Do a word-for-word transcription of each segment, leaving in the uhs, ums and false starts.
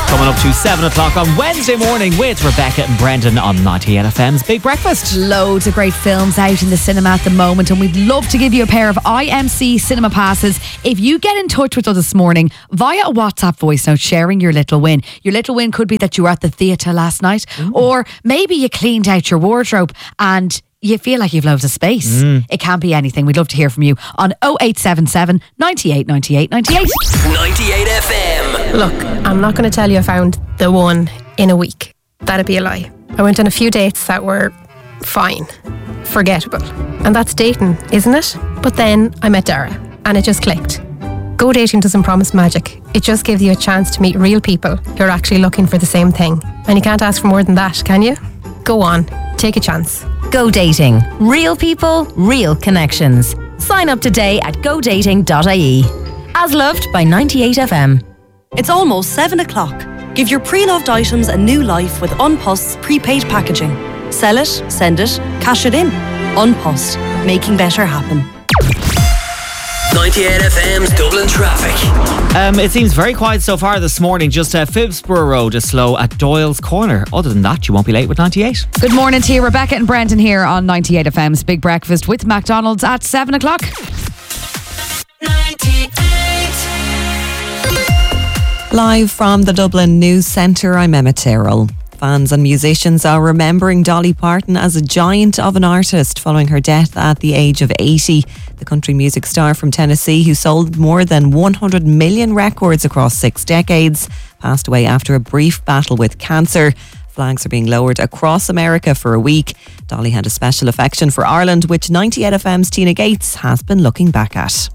Coming up to seven o'clock on Wednesday morning with Rebecca and Brendan on ninety-eight F M's Big Breakfast. Loads of great films out in the cinema at the moment, and we'd love to give you a pair of I M C cinema passes if you get in touch with us this morning via a WhatsApp voice note sharing your little win. Your little win could be that you were at the theatre last night, Ooh. or maybe you cleaned out your wardrobe and you feel like you've loads of space. Mm. It can't be anything. We'd love to hear from you on oh eight seven seven, ninety-eight, ninety-eight, ninety-eight. ninety-eight F M. Look, I'm not going to tell you I found the one in a week. That'd be a lie. I went on a few dates that were fine, forgettable. And that's dating, isn't it? But then I met Dara and it just clicked. Go dating doesn't promise magic. It just gives you a chance to meet real people who are actually looking for the same thing. And you can't ask for more than that, can you? Go on, take a chance. Go Dating. Real people, real connections. Sign up today at go dating dot I E. As loved by ninety-eight F M. It's almost seven o'clock. Give your pre-loved items a new life with Unpost's prepaid packaging. Sell it, send it, cash it in. Unpost, making better happen. ninety-eight F M's Dublin traffic. Um, it seems very quiet so far this morning. Just uh, Phibsborough Road is slow at Doyle's Corner. Other than that, you won't be late with ninety-eight. Good morning to you. Rebecca and Brendan here on ninety-eight F M's Big Breakfast with McDonald's at seven o'clock. Live from the Dublin News Centre, I'm Emma Tyrrell. Fans and musicians are remembering Dolly Parton as a giant of an artist following her death at the age of eighty. The country music star from Tennessee, who sold more than one hundred million records across six decades, passed away after a brief battle with cancer. Flags are being lowered across America for a week. Dolly had a special affection for Ireland, which ninety-eight F M's Tina Gates has been looking back at.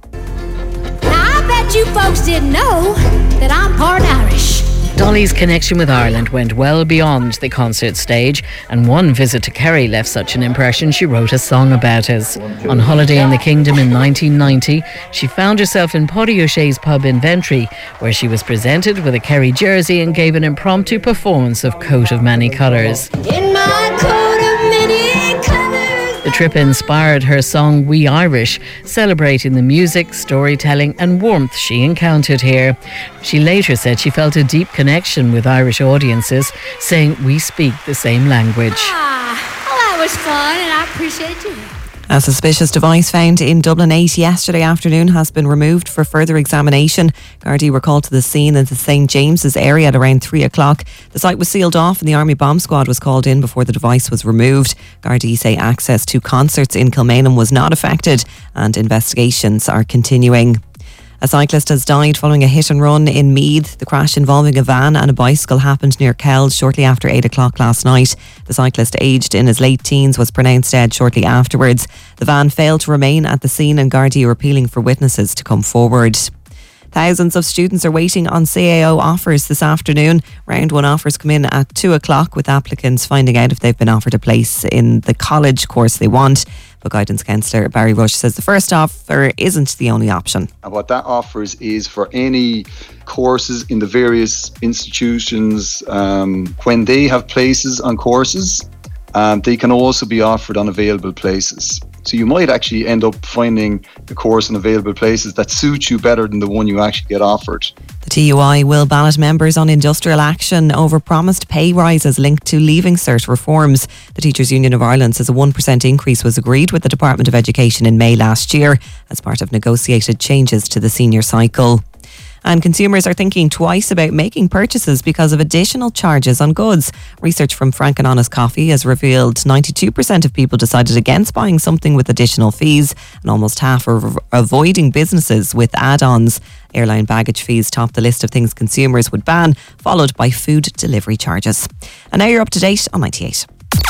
Now, I bet you folks didn't know that I'm part Irish. Dolly's connection with Ireland went well beyond the concert stage, and one visit to Kerry left such an impression she wrote a song about it. On holiday in the Kingdom in nineteen ninety, she found herself in Paddy O'Shea's pub in Ventry, where she was presented with a Kerry jersey and gave an impromptu performance of Coat of Many Colours. In my coat of many colours. The trip inspired her song We Irish, celebrating the music, storytelling and warmth she encountered here. She later said she felt a deep connection with Irish audiences, saying we speak the same language. Ah, well, that was fun and I appreciate you. A suspicious device found in Dublin eight yesterday afternoon has been removed for further examination. Gardaí were called to the scene in the Saint James's area at around three o'clock. The site was sealed off and the Army bomb squad was called in before the device was removed. Gardaí say access to concerts in Kilmainham was not affected and investigations are continuing. A cyclist has died following a hit and run in Meath. The crash involving a van and a bicycle happened near Kells shortly after eight o'clock last night. The cyclist, aged in his late teens, was pronounced dead shortly afterwards. The van failed to remain at the scene and Gardaí are appealing for witnesses to come forward. Thousands of students are waiting on C A O offers this afternoon. Round one offers come in at two o'clock, with applicants finding out if they've been offered a place in the college course they want. But Guidance Counsellor Barry Rush says the first offer isn't the only option. And what that offers is for any courses in the various institutions, um, when they have places on courses, um, they can also be offered on available places. So you might actually end up finding the course in available places that suits you better than the one you actually get offered. The T U I will ballot members on industrial action over promised pay rises linked to Leaving Cert reforms. The Teachers Union of Ireland says a one percent increase was agreed with the Department of Education in May last year as part of negotiated changes to the senior cycle. And consumers are thinking twice about making purchases because of additional charges on goods. Research from Frank and Honest Coffee has revealed ninety-two percent of people decided against buying something with additional fees, and almost half are avoiding businesses with add-ons. Airline baggage fees top the list of things consumers would ban, followed by food delivery charges. And now you're up to date on ninety-eight.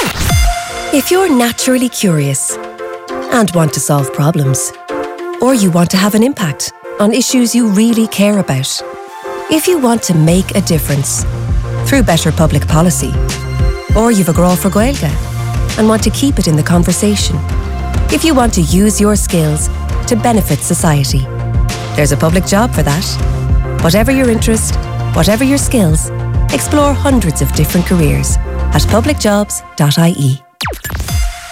If you're naturally curious and want to solve problems, or you want to have an impact on issues you really care about, if you want to make a difference through better public policy, or you've a grow for Gaeilge and want to keep it in the conversation, if you want to use your skills to benefit society, there's a public job for that. Whatever your interest, whatever your skills, explore hundreds of different careers at public jobs dot I E.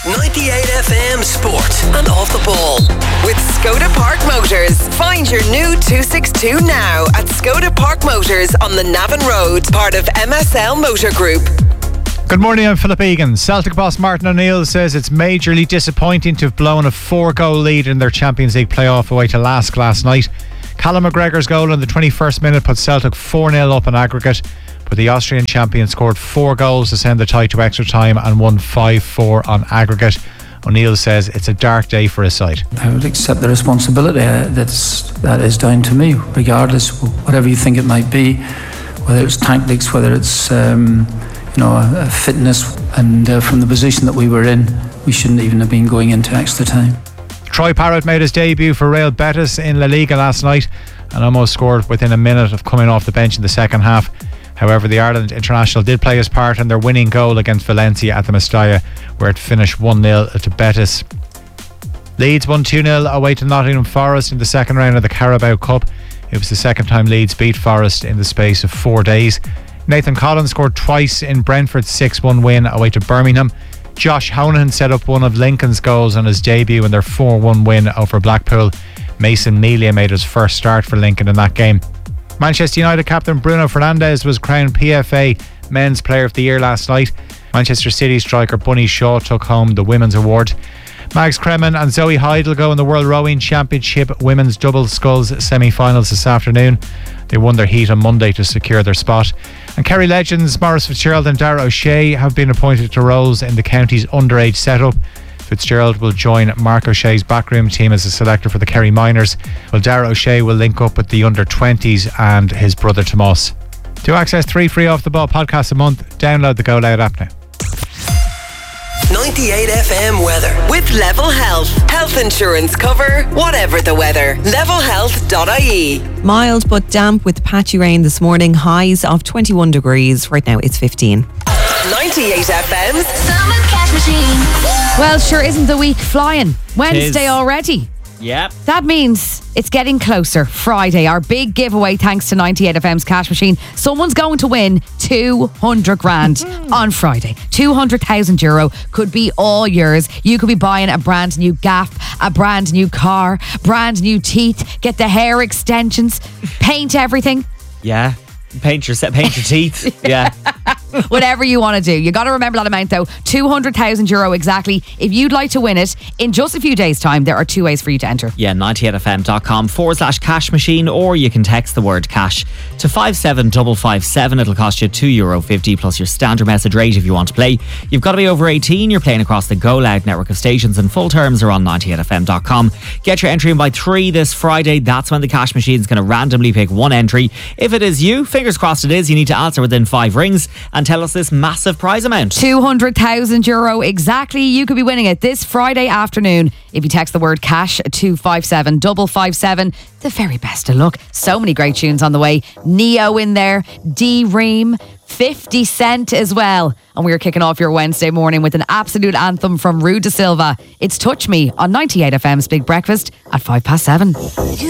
ninety-eight F M Sport and Off the Ball. With Skoda Park Motors. Find your new two sixty-two now at Skoda Park Motors on the Navan Road, part of M S L Motor Group. Good morning, I'm Philip Egan. Celtic boss Martin O'Neill says it's majorly disappointing to have blown a four-goal lead in their Champions League playoff away to Lask last night. Callum McGregor's goal in the twenty-first minute put Celtic four nil up in aggregate, but the Austrian champion scored four goals to send the tie to extra time and won five four on aggregate. O'Neill says it's a dark day for his side. I would accept the responsibility. Uh, that's, that is down to me, regardless, whatever you think it might be, whether it's tactics, whether it's um, you know, uh, fitness, and uh, from the position that we were in, we shouldn't even have been going into extra time. Troy Parrott made his debut for Real Betis in La Liga last night and almost scored within a minute of coming off the bench in the second half. However, the Ireland international did play his part in their winning goal against Valencia at the Mestalla, where it finished one nil to Betis. Leeds won two nil away to Nottingham Forest in the second round of the Carabao Cup. It was the second time Leeds beat Forest in the space of four days. Nathan Collins scored twice in Brentford's six one win away to Birmingham. Josh Honahan set up one of Lincoln's goals on his debut in their four one win over Blackpool. Mason Melia made his first start for Lincoln in that game. Manchester United captain Bruno Fernandes was crowned P F A Men's Player of the Year last night. Manchester City striker Bunny Shaw took home the Women's Award. Max Kremen and Zoe Heidel go in the World Rowing Championship Women's Double Sculls semi-finals this afternoon. They won their heat on Monday to secure their spot. And Kerry legends Maurice Fitzgerald and Dara O'Shea have been appointed to roles in the county's underage setup. Fitzgerald will join Mark O'Shea's backroom team as a selector for the Kerry Minors, while Dara O'Shea will link up with the under twenties and his brother Tomas. To access three free Off the Ball podcasts a month, download the Go Loud app now. ninety-eight F M weather. With Level Health. Health insurance cover, whatever the weather. level health dot I E. Mild but damp with patchy rain this morning. Highs of twenty-one degrees. Right now it's fifteen. ninety-eight F M's Summer Cash Machine. Well, sure isn't the week flying? Wednesday already. Yep. That means it's getting closer. Friday, our big giveaway thanks to ninety-eight F M's Cash Machine. Someone's going to win two hundred grand on Friday. two hundred thousand euro could be all yours. You could be buying a brand new gaff, a brand new car, brand new teeth, get the hair extensions, paint everything. Yeah. Paint your, paint your teeth. Yeah. Whatever you want to do. You got to remember that amount though. two hundred thousand euro exactly. If you'd like to win it in just a few days' time, there are two ways for you to enter. Yeah, ninety-eight F M dot com forward slash cash machine, or you can text the word cash to five seven five five seven. It'll cost you two euro fifty plus your standard message rate if you want to play. You've got to be over eighteen. You're playing across the Go Loud network of stations, and full terms are on ninety-eight F M dot com. Get your entry in by three this Friday. That's when the cash machine is going to randomly pick one entry. If it is you, fingers crossed it is, you need to answer within five rings and tell us this massive prize amount. two hundred thousand euro exactly. You could be winning it this Friday afternoon if you text the word cash to five seven five five seven. The very best of luck. So many great tunes on the way. Neo in there, D-Ream, fifty Cent as well. And we're kicking off your Wednesday morning with an absolute anthem from Rue De Silva. It's Touch Me on ninety-eight F M's Big Breakfast at five past seven.